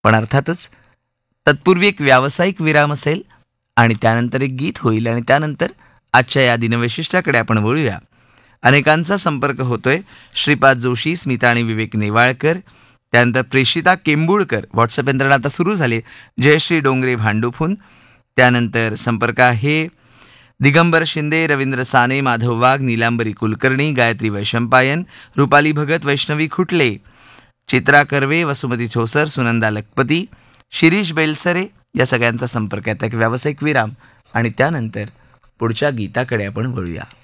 पण अर्थातच तत्पूर्वी एक व्यावसायिक विराम असेल आणि त्यानंतर एक गीत होईल आणि त्यानंतर आजच्या या दिनवैशिष्ट्याकडे आपण वळूया. अनेकांचा संपर्क होतोय. श्रीपाद जोशी, स्मिता आणि विवेक नेवाळकर, त्यानंतर प्रेषिता केंबुळकर, व्हॉट्सअप यंत्रणा आता सुरू झाली. जयश्री डोंगरे भांडुफून, त्यानंतर संपर्क आहे दिगंबर शिंदे, रवींद्र साने, माधव वाघ, नीलांबरी कुलकर्णी, गायत्री वैशंपायन, रुपाली भगत, वैष्णवी खुटले, चित्रा कर्वे, वसुमती ठोसर, सुनंदा लखपती, शिरीष बेलसरे या सगळ्यांचा संपर्क आहे. एक व्यावसायिक विराम आणि त्यानंतर पुढच्या गीताकडे आपण वळूया.